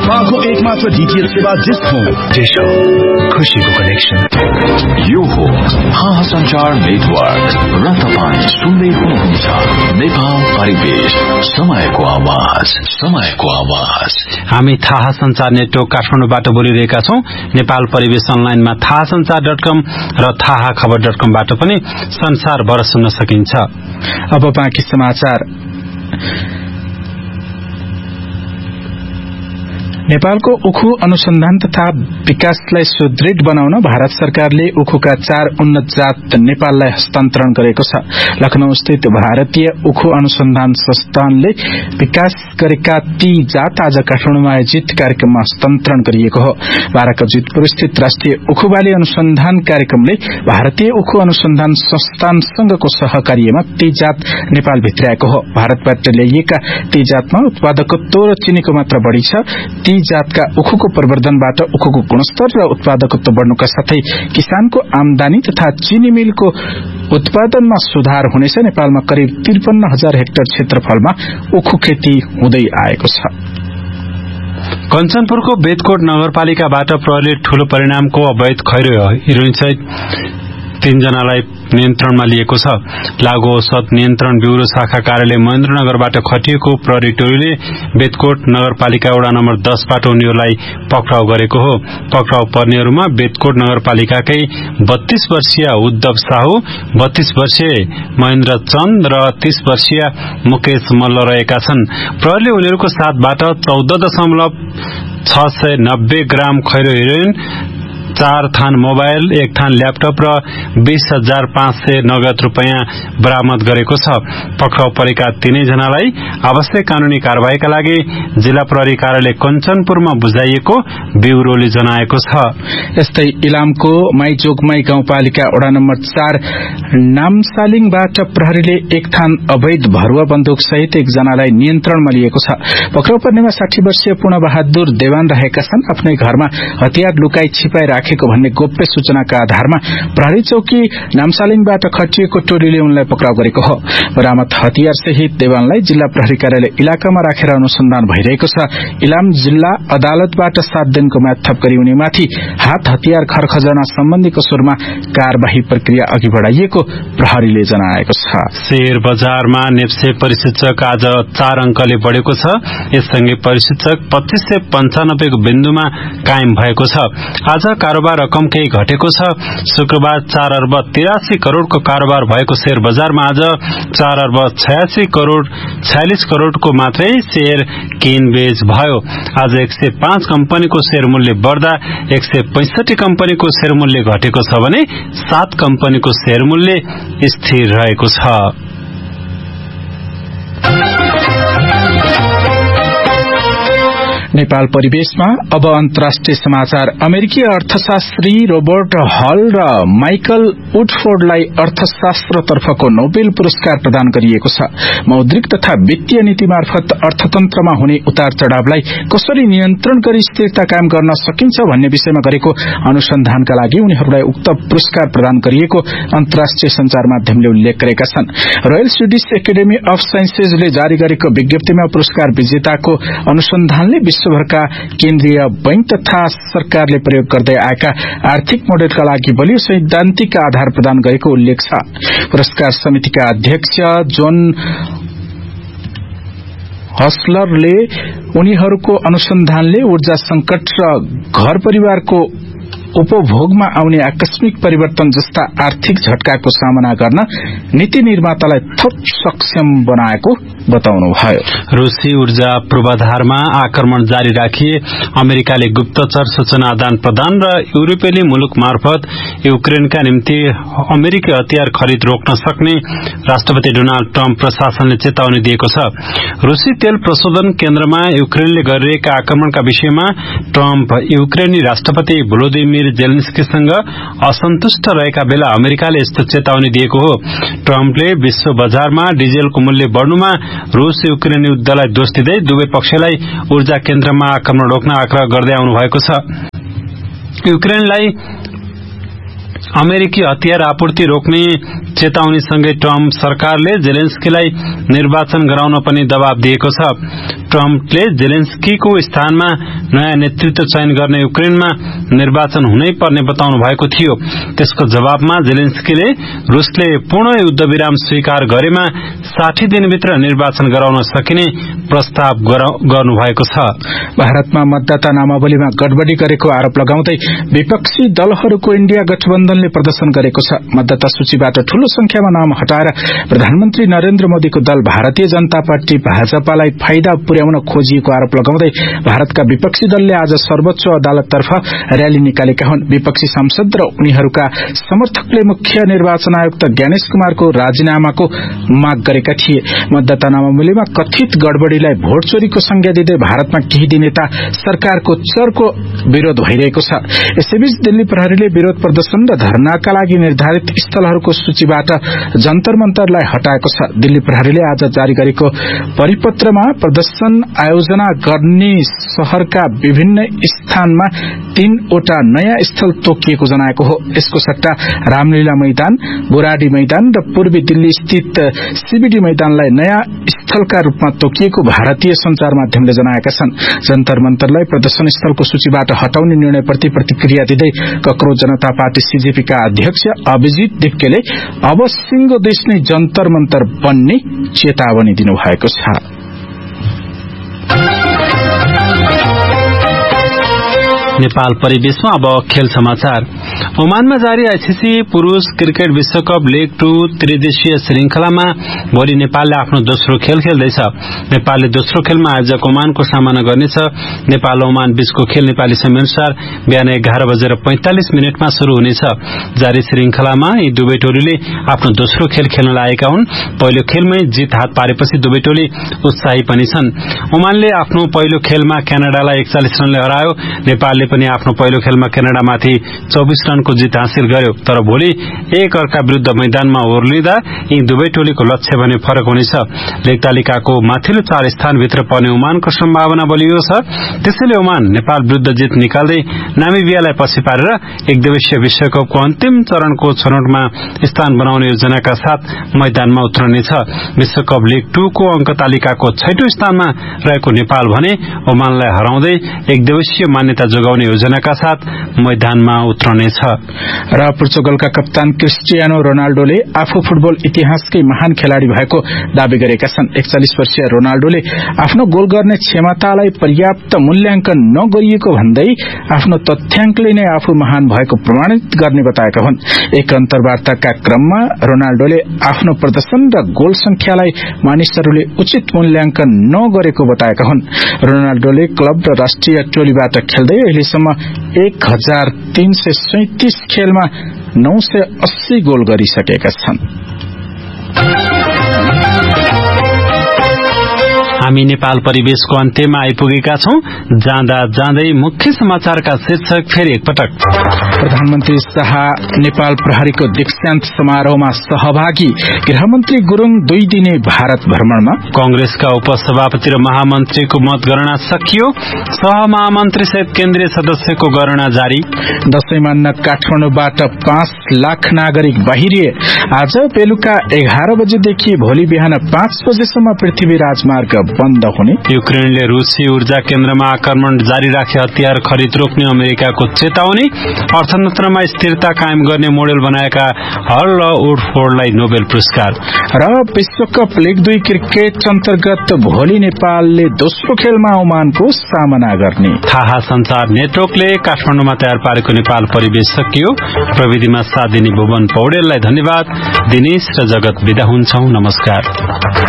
नेपालको एकमात्र डीटीएच सेवा डिश हो। खुशीको कनेक्सन। यो हो थाहा संचार नेटवर्क र तपाईं सुन्दै हुनुहुन्छ नेपाल परिवेश, समयको आवाज, समयको आवाज। हामी थाहा संचार नेटवर्क काठमाडौँबाट बोलिरहेका छौं। नेपाल परिवेश अनलाइनमा थाहासंचार.com र थाहाखबर.com-बाट पनि संसारभर सुन्न सकिन्छ। अब बाँकी समाचार। नेपालको उखु अनुसन्धान तथा विकासलाई सुदृढ बनाउन भारत सरकारले उखुका 4 उन्नत जात नेपाललाई हस्तान्तरण गरेको छ। लखनऊ स्थित भारतीय उखु अनुसन्धान संस्थानले विकास गरेका ती जात आज काठमाडौँमा आयोजित कार्यक्रममा हस्तान्तरण गरिएको हो। बाराको जितपुर स्थित राष्ट्रिय उखु बाली अनुसन्धान कार्यक्रमले भारतीय उखु अनुसन्धान संस्थानसँगको सहकार्यमा ती जात नेपाल भित्राएको हो। भारतबाट ल्याइएका ती जातमा उत्पादकत्व र चिनीको मात्रा बढ़ी छ। ती जातका उखुको प्रवर्धनबाट उखुको गुणस्तर र उत्पादकत्व बढ्नुका साथै किसानको आमदानी तथा चीनी मिलको उत्पादनमा सुधार हुनेछ। नेपालमा करिब 53,000 हेक्टर क्षेत्रफलमा उखु खेती हुँदै आएको छ। कञ्चनपुरको बेदकोट नगरपालिकाबाट प्रहरीले ठूलो परिणामको अवैध खैरो हिरोइनसहित 3 जनालाई नियन्त्रणमा लिएको छ। लागू औषध नियन्त्रण ब्यूरो शाखा कार्यालय महेन्द्रनगरबाट खटिएको प्रहरी टोलीले बेदकोट नगरपालिका वडा नम्बर 10बाट उनीहरूलाई पक्राउ गरेको हो। पक्राउ पर्नेहरूमा बेदकोट नगरपालिकाकै 32 वर्षीय उद्धव साहू, 32 वर्षीय महेन्द्र चन्द र 30 वर्षीय मुकेश मल्ल रहेका छन्। प्रहरीले उनीहरूको साथबाट 14.690 ग्राम खैरो हिरोइन, 4 थान मोबाइल, 1 थान ल्यापटप र 20,500 नगद रुपैयाँ बरामद गरेको छ। पक्राउ परेका 3 जनालाई आवश्यक कानूनी कार्यवाहीका लागि जिल्ला प्रहरी कार्यालय कञ्चनपुरमा बुझाइएको ब्यूरोले जनाएको छ। यस्तै इलामको माइजोगमाई गाउँपालिका वडा नम्बर 4 नामसालिङबाट प्रहरीले 1 थान अवैध भरुवा बन्दुक सहित 1 जनालाई नियन्त्रणमा लिएको छ। पक्राउ पर्नेमा 60 वर्षीय पूर्ण बहादुर देवान रहेका छन्। आफ्नै घरमा हतियार लुकाई छिपाई राखेको भन्ने गोप्य सूचनाका आधारमा प्रहरी चौकी नामसालिङबाट खटिएको टोलीले उनलाई पक्राउ गरेको हो। बरामद हतियार सहित देवानलाई जिल्ला प्रहरी कार्यालय इलाकामा राखेर अनुसन्धान भइरहेको छ। इलाम जिल्ला अदालतबाट 7 दिनको म्याद थप गरी उनीमाथि हात हतियार खरखजना सम्बन्धी कसुरमा कार्यवाही प्रक्रिया अघि बढाइएको प्रहरीले जनाएको छ। शेयर बजारमा नेप्से परिसूचक आज 4 अंकले बढेको छ। यससँगै परिसूचक 2595 को बिन्दुमा कायम भएको छ। आज कारोबार रकम केही घटेको छ। शुक्रबार 4 अर्ब 83 करोड़को कारोबार भएको शेयर बजारमा आज 4 अर्ब 86 करोड़ 46 करोड़को मात्रै शेयर किनबेच भयो। आज 105 कम्पनीको शेयर मूल्य बढ्दा 165 कम्पनीको शेयर मूल्य घटेको छ भने 7 कम्पनीको शेयर मूल्य स्थिर रहेको छ। नेपाल परिवेशमा अब अन्तर्राष्ट्रिय समाचार। अमेरिकी अर्थशास्त्री रोबर्ट हल र माइकल वुडफोर्डलाई अर्थशास्त्रतर्फको नोबेल पुरस्कार प्रदान गरिएको छ। मौद्रिक तथा वित्तीय नीति मार्फत अर्थतन्त्रमा हुने उतार चढ़ावलाई कसरी नियन्त्रण गरी स्थिरता कायम गर्न सकिन्छ भन्ने विषयमा गरेको अनुसन्धानका लागि उनीहरूलाई उक्त पुरस्कार प्रदान गरिएको अन्तर्राष्ट्रिय संचार माध्यमले उल्लेख गरेका छन्। रोयल स्वीडिश एकेडेमी अफ साइन्सेसले जारी गरेको विज्ञप्तिमा पुरस्कार विजेताको अनुसन्धानले विश्वभरका केन्द्रीय बैंक तथा सरकारले प्रयोग गर्दै आएका आर्थिक मोडेलका लागि बलियो सैद्धान्तिक आधार प्रदान गरेको उल्लेख छ। पुरस्कार समितिका अध्यक्ष जोन हसलरले उनीहरूको अनुसन्धानले ऊर्जा संकट र घर परिवारको उपभोगमा आउने आकस्मिक परिवर्तन जस्ता आर्थिक झट्काको सामना गर्न नीति निर्मातालाई थप सक्षम बनाएको बताउनुभयो। रूसी ऊर्जा पूर्वाधारमा आक्रमण जारी राखी अमेरिकाले गुप्तचर सूचना आदान प्रदान र युरोपेली मुलुक मार्फत युक्रेनका निम्ति अमेरिकी हतियार खरिद रोक्न सक्ने राष्ट्रपति डोनाल्ड ट्रम्प प्रशासनले चेतावनी दिएको छ। रूसी तेल प्रशोधन केन्द्रमा युक्रेनले गरिरहेका आक्रमणका विषयमा ट्रम्प युक्रेनी राष्ट्रपति भोलोदिमिर जेलेन्स्कीसँग असन्तुष्ट रहेका बेला अमेरिकाले यस्तो चेतावनी दिएको हो। ट्रम्पले विश्व बजारमा डिजेलको मूल्य बढ्नुमा रूस युक्रेन युद्धलाई दोष दिँदै दुवै पक्षलाई ऊर्जा केन्द्रमा आक्रमण रोक्न आग्रह गर्दै आउनु भएको छ। युक्रेनलाई अमेरिकी हतियार आपूर्ति रोक्ने चेतावनीसँगै ट्रम्प सरकारले जेलेन्स्कीलाई निर्वाचन गराउन पनि दबाव दिएको छ। ट्रम्पले जेलेन्स्कीको स्थानमा नयाँ नेतृत्व चयन गर्ने युक्रेनमा निर्वाचन हुनै पर्ने बताउनु भएको थियो। त्यसको जवाबमा जेलेन्स्कीले रुसले पूर्ण युद्धविराम स्वीकार गरेमा 60 दिनभित्र निर्वाचन गराउन सकिने प्रस्ताव गर्नुभएको छ। भारतमा मतदाता नामावलीमा गडबडी गरेको आरोप लगाउँदै विपक्षी दलहरूको इण्डिया गठबन्धनले प्रदर्शन गरेको छ। मतदाता सूचीबाट ठूलो संख्यामा नाम हटाएर प्रधानमन्त्री नरेन्द्र मोदीको दल भारतीय जनता पार्टी भाजपालाई फाइदा पुर्याउन खोजिएको आरोप लगाउँदै भारतका विपक्षी दलले आज सर्वोच्च अदालततर्फ र्याली निकालेका हुन्। विपक्षी सांसद र उनीहरूका समर्थकले मुख्य निर्वाचन आयुक्त ज्ञानेश कुमारको राजीनामाको माग गरेका थिए। मतदाता नामावलीमा कथित गडबडीलाई भोट चोरीको संज्ञा दिँदै भारतमा केही दिन यता सरकारको चर्को विरोध भइरहेको छ। यसैबीच दिल्ली प्रहरीले विरोध प्रदर्शन र धरनाका लागि निर्धारित स्थलहरूको सूचीबाट जन्तर मन्तरलाई हटाएको छ। दिल्ली प्रहरीले आज जारी गरेको परिपत्रमा प्रदर्शन आयोजना गर्ने शहरका विभिन्न स्थानमा 3वटा नयाँ स्थल तोकिएको जनाएको हो। यसको सट्टा रामलीला मैदान, बुराडी मैदान र पूर्वी दिल्ली स्थित सीबीडी मैदानलाई नयाँ स्थलका रूपमा तोकिएको भारतीय संचार माध्यमले जनाएका छन्। जन्तर मन्तरलाई प्रदर्शन स्थलको सूचीबाट हटाउने निर्णयप्रति प्रतिक्रिया दिँदै कक्रोच जनता पार्टी सीजेपीका अध्यक्ष अभिजित दिप्केले अब सिंगो देश नै जन्तर मन्तर बन्ने चेतावनी दिनुभएको छ। नेपाल परिवेशमा अब खेल समाचार। ओमानमा जारी आईसीसी पुरूष क्रिकेट विश्वकप लीग 2 त्रिदेशीय श्रृंखलामा भोलि नेपालले आफ्नो दोस्रो खेल खेल्दैछ। नेपालले दोस्रो खेलमा आयोजक ओमानको सामना गर्नेछ। नेपाल ओमान बीचको खेल नेपाली समयअनुसार बिहान 11:45 शुरू हुनेछ। जारी श्रृंखलामा यी दुवै टोलीले आफ्नो दोस्रो खेल खेल्न लागेका हुन्। पहिलो खेलमै जित हात पारेपछि दुवै टोली उत्साही पनि छन्। ओमानले आफ्नो पहिलो खेलमा क्यानाडालाई 41 रनले हरायो। नेपालले पनि आफ्नो पहिलो खेलमा क्यानाडामाथि 24 रनको जित हासिल गर्यो। तर भोलि एक अर्का विरुद्ध मैदानमा ओर्लिँदा यी दुवै टोलीको लक्ष्य भने फरक हुनेछ। लीग तालिकाको माथिल्लो 4 स्थानभित्र पर्ने ओमानको सम्भावना बलियो छ। त्यसैले ओमान नेपाल विरुद्ध जित निकाल्दै नामिबियालाई पछि पारेर एकदिवसीय विश्वकपको अन्तिम चरणको छनौटमा स्थान बनाउने योजनाका साथ मैदानमा उत्रनेछ। विश्वकप लीग 2 को अंक तालिकाको 6औं स्थानमा रहेको नेपाल भने ओमानलाई हराउँदै एकदिवसीय मान्यता जोगाउने योजनाका साथ मैदानमा उत्रनेछ। र पोर्चुगलका कप्तान क्रिस्टियानो रोनाल्डोले आफू फुटबल इतिहासकै महान खेलाड़ी भएको दावी गरेका छन्। 41 वर्षीय रोनाल्डोले आफ्नो गोल गर्ने क्षमतालाई पर्याप्त मूल्याङ्कन नगरिएको भन्दै आफ्नो तथ्याङ्कले नै आफू महान भएको प्रमाणित गर्ने बताएका हुन्। एक अन्तर्वार्ताका क्रममा रोनाल्डोले आफ्नो प्रदर्शन र गोल संख्यालाई मानिसहरूले उचित मूल्याङ्कन नगरेको बताएका हुन्। रोनाल्डोले क्लब र राष्ट्रिय टोलीबाट खेल्दै अहिलेसम्म 1337 खेलमा 980 गोल गरिसकेका छन्। हामी नेपाल परिवेशको अन्त्यमा आइपुगेका छौं। जाँदा जाँदै मुख्य समाचारका शीर्षक फेरि एकपटक। प्रधानमन्त्री शाह नेपाल प्रहरीको दीक्षान्त समारोहमा सहभागी। गृहमन्त्री गुरूङ 2 दिने भारत भ्रमणमा। कांग्रेसका उपसभापति र महामन्त्रीको मतगणना सकियो। सहमहामन्त्री सहित केन्द्रीय सदस्यको गणना जारी। दशैं मान्न काठमाडौँबाट 5 लाख नागरिक बाहिरिए। आज बेलुका 11 बजेदेखि भोलि बिहान 5 बजेसम्म पृथ्वी राजमार्ग बन्द हुने। युक्रेनले रूसी ऊर्जा केन्द्रमा आक्रमण जारी राखे हतियार खरिद रोक्ने अमेरिकाको चेतावनी। अर्थतन्त्रमा स्थिरता कायम गर्ने मोडेल बनाएका हल र वुडफोर्डलाई नोबेल पुरस्कार। र विश्वकप लीग 2 क्रिकेट अन्तर्गत भोलि नेपालले दोस्रो खेलमा ओमानको सामना गर्ने। थाहा संचार नेटवर्कले काठमाडौँमा तयार पारेको नेपाल परिवेश सकियो। प्रविधिमा साथ दिने भुवन पौडेललाई धन्यवाद। दिनेश र जगत बिदा हुन्छौं। नमस्कार।